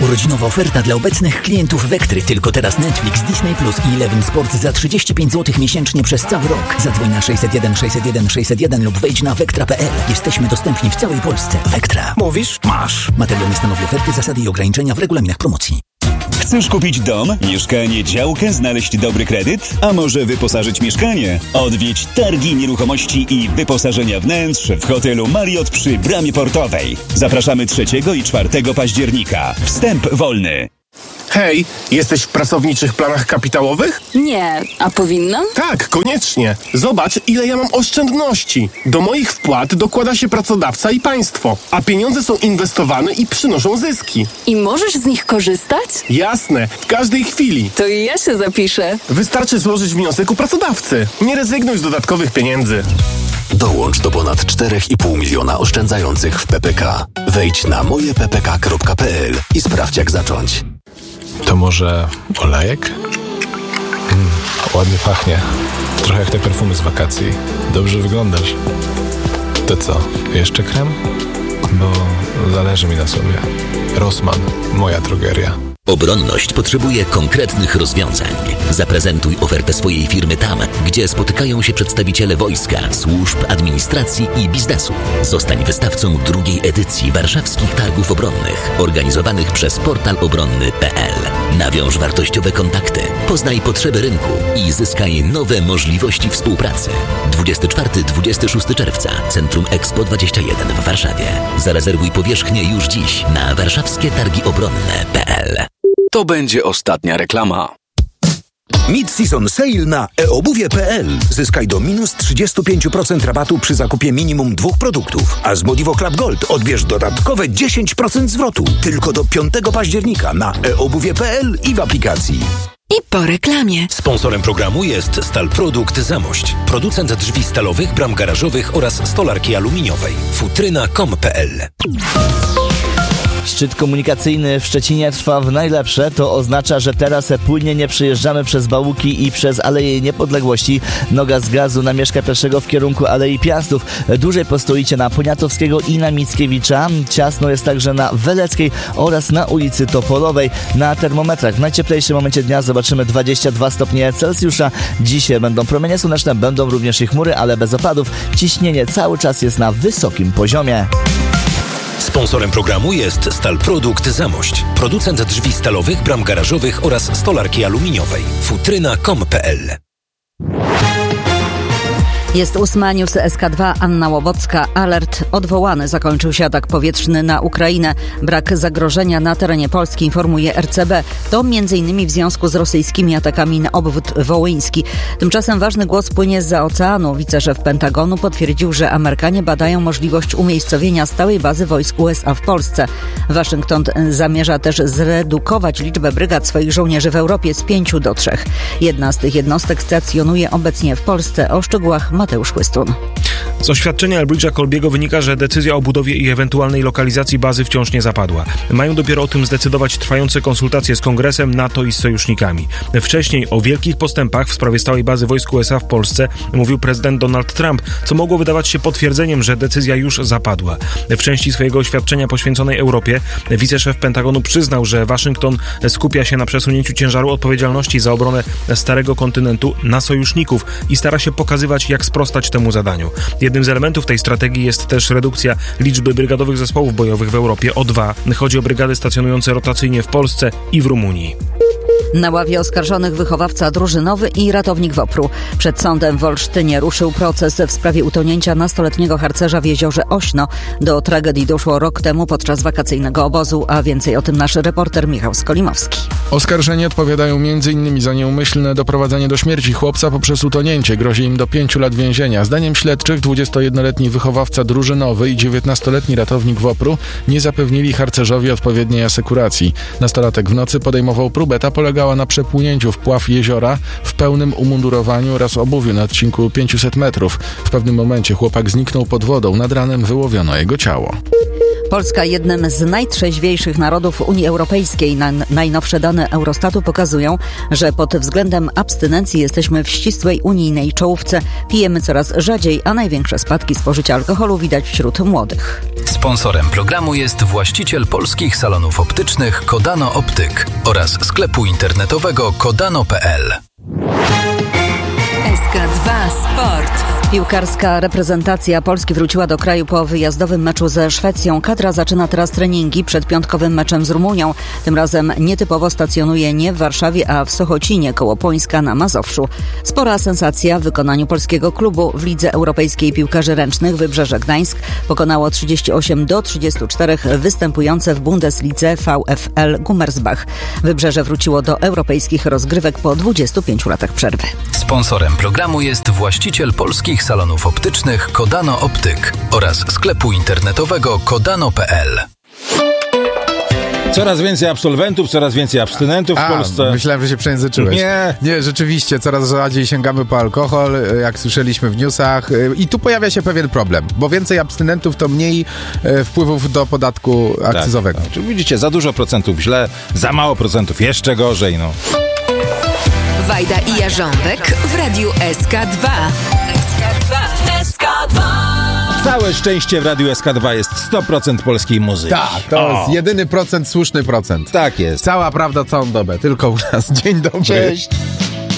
Urodzinowa oferta dla obecnych klientów Vectry. Tylko teraz Netflix, Disney Plus i Eleven Sport za 35 zł miesięcznie przez cały rok. Zadzwoń na 601 601 601 lub wejdź na vectra.pl. Jesteśmy dostępni w całej Polsce. Vectra. Mówisz? Masz. Materiał nie stanowi oferty, zasady i ograniczenia w regulaminach promocji. Chcesz kupić dom, mieszkanie, działkę, znaleźć dobry kredyt? A może wyposażyć mieszkanie? Odwiedź targi nieruchomości i wyposażenia wnętrz w hotelu Marriott przy Bramie Portowej. Zapraszamy 3 i 4 października. Wstęp wolny. Hej, jesteś w pracowniczych planach kapitałowych? Nie, a powinnam? Tak, koniecznie. Zobacz, ile ja mam oszczędności. Do moich wpłat dokłada się pracodawca i państwo, a pieniądze są inwestowane i przynoszą zyski. I możesz z nich korzystać? Jasne, w każdej chwili. To i ja się zapiszę. Wystarczy złożyć wniosek u pracodawcy. Nie rezygnuj z dodatkowych pieniędzy. Dołącz do ponad 4,5 miliona oszczędzających w PPK. Wejdź na mojeppk.pl i sprawdź, jak zacząć. To może olejek? Ładnie pachnie. Trochę jak te perfumy z wakacji. Dobrze wyglądasz. To co, jeszcze krem? Bo zależy mi na sobie. Rossmann, moja drogeria. Obronność potrzebuje konkretnych rozwiązań. Zaprezentuj ofertę swojej firmy tam, gdzie spotykają się przedstawiciele wojska, służb, administracji i biznesu. Zostań wystawcą drugiej edycji Warszawskich Targów Obronnych, organizowanych przez portal obronny.pl. Nawiąż wartościowe kontakty, poznaj potrzeby rynku i zyskaj nowe możliwości współpracy. 24-26 czerwca, Centrum Expo 21 w Warszawie. Zarezerwuj powierzchnię już dziś na warszawskie-targi-obronne.pl. To będzie ostatnia reklama. Mid-season sale na eobuwie.pl. Zyskaj do minus 35% rabatu przy zakupie minimum 2 produktów. A z Modivo Club Gold odbierz dodatkowe 10% zwrotu. Tylko do 5 października na eobuwie.pl i w aplikacji. I po reklamie. Sponsorem programu jest Stalprodukt Zamość. Producent drzwi stalowych, bram garażowych oraz stolarki aluminiowej. Futryna.com.pl. Szczyt komunikacyjny w Szczecinie trwa w najlepsze. To oznacza, że teraz płynnie nie przejeżdżamy przez Bałuki i przez Aleję Niepodległości. Noga z gazu na Mieszka I w kierunku Alei Piastów. Dłużej postoicie na Poniatowskiego i na Mickiewicza. Ciasno jest także na Weleckiej oraz na ulicy Topolowej. Na termometrach w najcieplejszym momencie dnia zobaczymy 22 stopnie Celsjusza. Dzisiaj będą promienie słoneczne, będą również i chmury, ale bez opadów. Ciśnienie cały czas jest na wysokim poziomie. Sponsorem programu jest Stalprodukt Zamość. Producent drzwi stalowych, bram garażowych oraz stolarki aluminiowej. Futryna.com.pl. Jest 8 news SK2, Anna Łobocka. Alert odwołany. Zakończył się atak powietrzny na Ukrainę. Brak zagrożenia na terenie Polski, informuje RCB. To m.in. w związku z rosyjskimi atakami na obwód wołyński. Tymczasem ważny głos płynie zza oceanu. Wiceszef Pentagonu potwierdził, że Amerykanie badają możliwość umiejscowienia stałej bazy wojsk USA w Polsce. Waszyngton zamierza też zredukować liczbę brygad swoich żołnierzy w Europie z 5 do 3. Jedna z tych jednostek stacjonuje obecnie w Polsce. O szczegółach Mateusz Chłystun. Z oświadczenia Elbridge'a Colbiego wynika, że decyzja o budowie i ewentualnej lokalizacji bazy wciąż nie zapadła. Mają dopiero o tym zdecydować trwające konsultacje z Kongresem, NATO i z sojusznikami. Wcześniej o wielkich postępach w sprawie stałej bazy wojsk USA w Polsce mówił prezydent Donald Trump, co mogło wydawać się potwierdzeniem, że decyzja już zapadła. W części swojego oświadczenia poświęconej Europie wiceszef Pentagonu przyznał, że Waszyngton skupia się na przesunięciu ciężaru odpowiedzialności za obronę starego kontynentu na sojuszników i stara się pokazywać, jak sprostać temu zadaniu. Jednym z elementów tej strategii jest też redukcja liczby brygadowych zespołów bojowych w Europie o 2. Chodzi o brygady stacjonujące rotacyjnie w Polsce i w Rumunii. Na ławie oskarżonych wychowawca drużynowy i ratownik WOPR-u. Przed sądem w Olsztynie ruszył proces w sprawie utonięcia nastoletniego harcerza w jeziorze Ośno. Do tragedii doszło rok temu podczas wakacyjnego obozu, a więcej o tym nasz reporter Michał Skolimowski. Oskarżeni odpowiadają m.in. za nieumyślne doprowadzenie do śmierci chłopca poprzez utonięcie. Grozi im do 5 lat więzienia. Zdaniem śledczych 21-letni wychowawca drużynowy i 19-letni ratownik WOPR-u nie zapewnili harcerzowi odpowiedniej asekuracji. Nastolatek w nocy podejmował próbę polegała na przepłynięciu wpław jeziora w pełnym umundurowaniu oraz obuwiu na odcinku 500 metrów. W pewnym momencie chłopak zniknął pod wodą. Nad ranem wyłowiono jego ciało. Polska jednym z najtrzeźwiejszych narodów Unii Europejskiej. Najnowsze dane Eurostatu pokazują, że pod względem abstynencji jesteśmy w ścisłej unijnej czołówce. Pijemy coraz rzadziej, a największe spadki spożycia alkoholu widać wśród młodych. Sponsorem programu jest właściciel polskich salonów optycznych Kodano Optyk oraz sklepu internetowego kodano.pl. SK2 Sport. Piłkarska reprezentacja Polski wróciła do kraju po wyjazdowym meczu ze Szwecją. Kadra zaczyna teraz treningi przed piątkowym meczem z Rumunią. Tym razem nietypowo stacjonuje nie w Warszawie, a w Sochocinie koło Pońska na Mazowszu. Spora sensacja w wykonaniu polskiego klubu. W Lidze Europejskiej Piłkarzy Ręcznych Wybrzeże Gdańsk pokonało 38-34 występujące w Bundeslidze VfL Gummersbach. Wybrzeże wróciło do europejskich rozgrywek po 25 latach przerwy. Sponsorem programu jest właściciel polskich salonów optycznych Kodano Optyk oraz sklepu internetowego kodano.pl. Coraz więcej absolwentów, coraz więcej abstynentów w Polsce. Myślałem, że się przejęzyczyłeś. Nie, rzeczywiście, coraz rzadziej sięgamy po alkohol, jak słyszeliśmy w newsach. I tu pojawia się pewien problem, bo więcej abstynentów to mniej wpływów do podatku akcyzowego. Tak. Czyli widzicie, za dużo procentów źle, za mało procentów jeszcze gorzej, no. Wajda i Jarząbek w Radiu SK2. SK2. Całe szczęście w Radiu SK2 jest 100% polskiej muzyki. Tak, to jest jedyny procent, słuszny procent. Tak jest. Cała prawda, całą dobę, tylko u nas. Dzień dobry. Cześć.